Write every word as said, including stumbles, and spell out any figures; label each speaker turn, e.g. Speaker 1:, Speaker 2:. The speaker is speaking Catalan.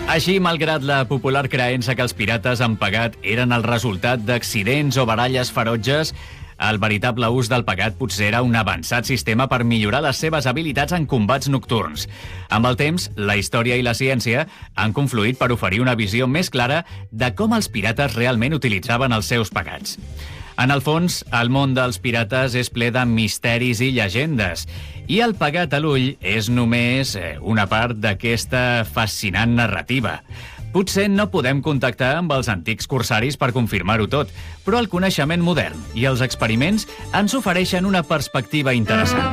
Speaker 1: Així, malgrat la popular creença que els pirates amb pegat eren el resultat d'accidents o baralles ferotges, el veritable ús del pegat potser era un avançat sistema per millorar les seves habilitats en combats nocturns. Amb el temps, la història i la ciència han confluït per oferir una visió més clara de com els pirates realment utilitzaven els seus pegats. En el fons, el món dels pirates és ple de misteris i llegendes, i el pegat a l'ull és només una part d'aquesta fascinant narrativa. Potser no podem contactar amb els antics corsaris per confirmar-ho tot, però el coneixement modern i els experiments ens ofereixen una perspectiva interessant.